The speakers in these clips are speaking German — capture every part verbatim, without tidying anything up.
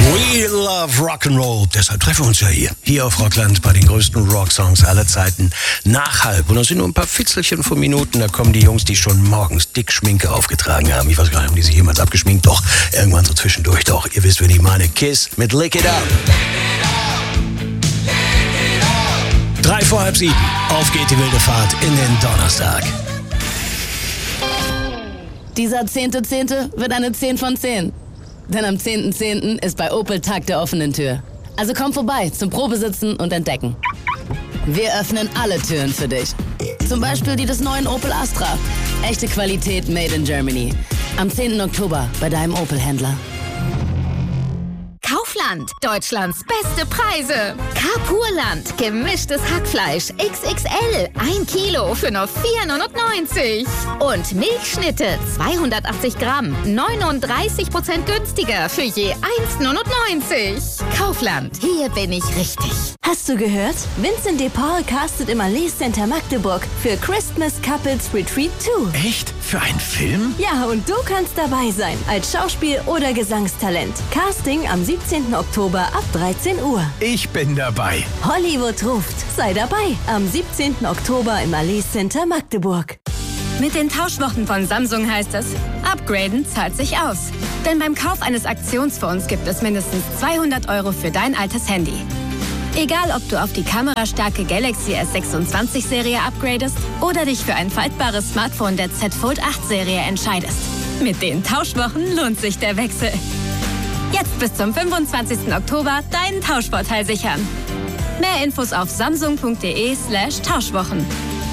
We love Rock'n'Roll, deshalb treffen wir uns ja hier. Hier auf Rockland bei den größten Rocksongs aller Zeiten. Nach halb. Und das sind nur ein paar Fitzelchen von Minuten. Da kommen die Jungs, die schon morgens dick Schminke aufgetragen haben. Ich weiß gar nicht, haben die sich jemals abgeschminkt? Doch, irgendwann so zwischendurch doch. Ihr wisst, wen ich meine. Kiss mit Lick It Up. Drei vor halb sieben. Auf geht die wilde Fahrt in den Donnerstag. Dieser zehnte Zehnte wird eine zehn von zehn. Denn am zehnten Zehnten ist bei Opel Tag der offenen Tür. Also komm vorbei zum Probesitzen und Entdecken. Wir öffnen alle Türen für dich. Zum Beispiel die des neuen Opel Astra. Echte Qualität made in Germany. Am zehnten Oktober bei deinem Opel-Händler. Kaufland, Deutschlands beste Preise. Carpurland, gemischtes Hackfleisch X X L, ein Kilo für nur vier neunundneunzig. Und Milchschnitte, zweihundertachtzig Gramm, neununddreißig Prozent günstiger für je eins neunundneunzig. Kaufland, hier bin ich richtig. Hast du gehört? Vincent de Paul castet im Allee Center Magdeburg für Christmas Couples Retreat zwei. Echt? Für einen Film? Ja, und du kannst dabei sein, als Schauspiel- oder Gesangstalent. Casting am siebzehnten Oktober ab dreizehn Uhr. Ich bin dabei. Hollywood ruft. Sei dabei am siebzehnten Oktober im Allee Center Magdeburg. Mit den Tauschwochen von Samsung heißt es, upgraden zahlt sich aus. Denn beim Kauf eines Aktionsphones gibt es mindestens zweihundert Euro für dein altes Handy. Egal, ob du auf die kamerastarke Galaxy S sechsundzwanzig Serie upgradest oder dich für ein faltbares Smartphone der Z Fold acht Serie entscheidest. Mit den Tauschwochen lohnt sich der Wechsel. Jetzt bis zum fünfundzwanzigsten Oktober deinen Tauschvorteil sichern. Mehr Infos auf samsung.de slash Tauschwochen.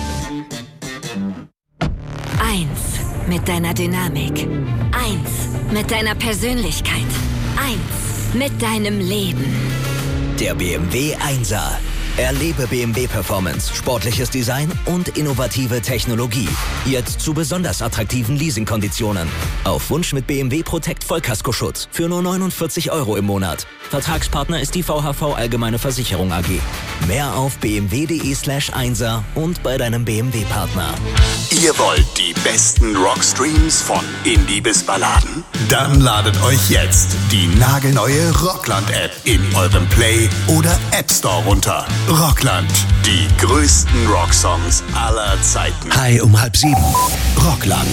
Eins mit deiner Dynamik. Eins mit deiner Persönlichkeit. Eins mit deinem Leben. Der B M W Einser. Erlebe B M W Performance, sportliches Design und innovative Technologie. Jetzt zu besonders attraktiven Leasingkonditionen. Auf Wunsch mit B M W Protect Vollkaskoschutz für nur neunundvierzig Euro im Monat. Vertragspartner ist die V H V Allgemeine Versicherung A G. Mehr auf bmw.de slash Einser und bei deinem B M W-Partner. Ihr wollt die besten Rockstreams von Indie bis Balladen? Dann ladet euch jetzt die nagelneue Rockland-App in eurem Play- oder App Store runter. Rockland, die größten Rocksongs aller Zeiten. Hi um halb sieben. Rockland.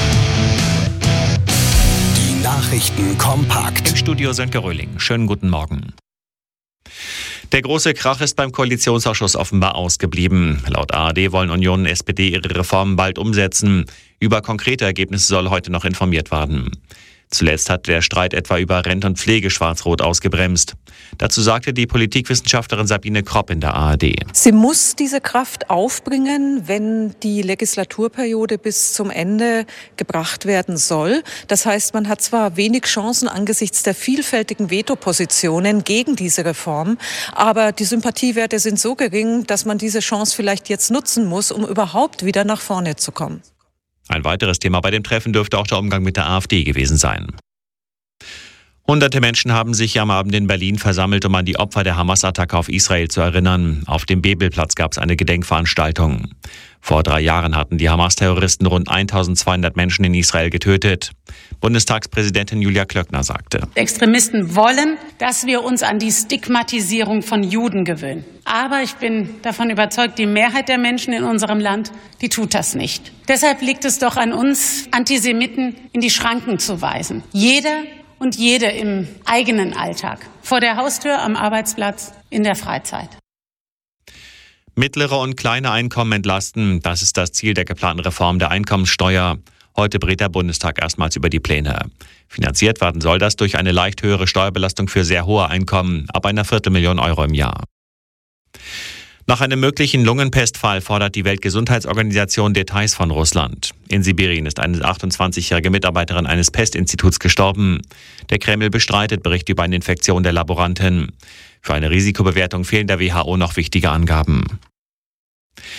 Die Nachrichten kompakt. Im Studio Sönke Röhling. Schönen guten Morgen. Der große Krach ist beim Koalitionsausschuss offenbar ausgeblieben. Laut A R D wollen Union und S P D ihre Reformen bald umsetzen. Über konkrete Ergebnisse soll heute noch informiert werden. Zuletzt hat der Streit etwa über Rente und Pflege schwarz-rot ausgebremst. Dazu sagte die Politikwissenschaftlerin Sabine Kropp in der A R D. Sie muss diese Kraft aufbringen, wenn die Legislaturperiode bis zum Ende gebracht werden soll. Das heißt, man hat zwar wenig Chancen angesichts der vielfältigen Vetopositionen gegen diese Reform, aber die Sympathiewerte sind so gering, dass man diese Chance vielleicht jetzt nutzen muss, um überhaupt wieder nach vorne zu kommen. Ein weiteres Thema bei dem Treffen dürfte auch der Umgang mit der AfD gewesen sein. Hunderte Menschen haben sich am Abend in Berlin versammelt, um an die Opfer der Hamas-Attacke auf Israel zu erinnern. Auf dem Bebelplatz gab es eine Gedenkveranstaltung. Vor drei Jahren hatten die Hamas-Terroristen rund eintausendzweihundert Menschen in Israel getötet. Bundestagspräsidentin Julia Klöckner sagte: Extremisten wollen, dass wir uns an die Stigmatisierung von Juden gewöhnen. Aber ich bin davon überzeugt, die Mehrheit der Menschen in unserem Land, die tut das nicht. Deshalb liegt es doch an uns, Antisemiten in die Schranken zu weisen. Jeder und jede im eigenen Alltag. Vor der Haustür, am Arbeitsplatz, in der Freizeit. Mittlere und kleine Einkommen entlasten, das ist das Ziel der geplanten Reform der Einkommenssteuer. Heute berät der Bundestag erstmals über die Pläne. Finanziert werden soll das durch eine leicht höhere Steuerbelastung für sehr hohe Einkommen, ab einer Viertelmillion Euro im Jahr. Nach einem möglichen Lungenpestfall fordert die Weltgesundheitsorganisation Details von Russland. In Sibirien ist eine achtundzwanzigjährige Mitarbeiterin eines Pestinstituts gestorben. Der Kreml bestreitet Berichte über eine Infektion der Laborantin. Für eine Risikobewertung fehlen der W H O noch wichtige Angaben.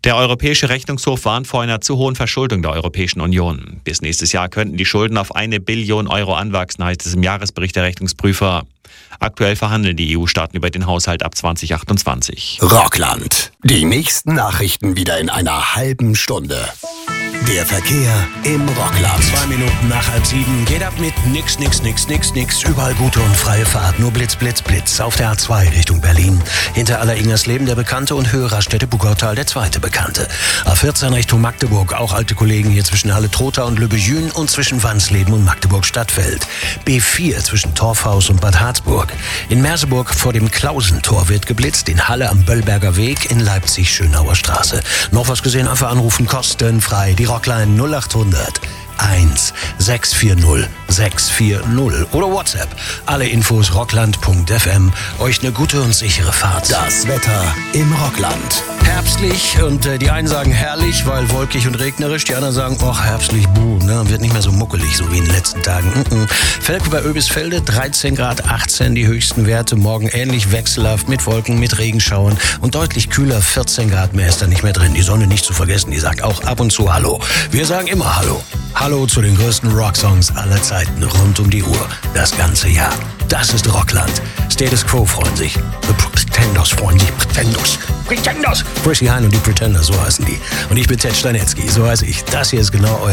Der Europäische Rechnungshof warnt vor einer zu hohen Verschuldung der Europäischen Union. Bis nächstes Jahr könnten die Schulden auf eine Billion Euro anwachsen, heißt es im Jahresbericht der Rechnungsprüfer. Aktuell verhandeln die E U-Staaten über den Haushalt ab zwanzig achtundzwanzig. Rockland. Die nächsten Nachrichten wieder in einer halben Stunde. Der Verkehr im Rockland. Zwei Minuten nach halb sieben. Geht ab mit nix, nix, nix, nix, nix. Überall gute und freie Fahrt. Nur Blitz, Blitz, Blitz. Auf der A zwei Richtung Berlin. Hinter Aller-Ingersleben der Bekannte und Höheraststätte Bugautal der zweite Bekannte. A vierzehn Richtung Magdeburg. Auch alte Kollegen hier zwischen Halle-Trotha und Lübbejün und zwischen Wansleben und Magdeburg-Stadtfeld. B vier zwischen Torfhaus und Bad Harzburg. In Merseburg vor dem Klausentor wird geblitzt. In Halle am Böllberger Weg. In Leipzig Schönauer Straße. Noch was gesehen? Einfach anrufen. Kostenfrei. Die Rockline null achthundert eins sechs vier null sechs vier null oder WhatsApp. Alle Infos rockland punkt f m. Euch eine gute und sichere Fahrt. Das Wetter im Rockland. Herbstlich und äh, die einen sagen herrlich, weil wolkig und regnerisch. Die anderen sagen, oh, herbstlich, buh, ne? Wird nicht mehr so muckelig, so wie in den letzten Tagen. Mm-mm. Velke bei Oebisfelde, dreizehn Grad, achtzehn die höchsten Werte. Morgen ähnlich wechselhaft mit Wolken, mit Regenschauern und deutlich kühler, vierzehn Grad mehr ist da nicht mehr drin. Die Sonne nicht zu vergessen, die sagt auch ab und zu Hallo. Wir sagen immer Hallo. Hallo zu den größten Rocksongs aller Zeiten, rund um die Uhr, das ganze Jahr. Das ist Rockland. Status Quo freuen sich. The Pretenders freuen sich. Pretenders. Pretenders. Prissy Hein und die Pretenders, so heißen die. Und ich bin Ted Steinetzky, so heiße ich. Das hier ist genau euer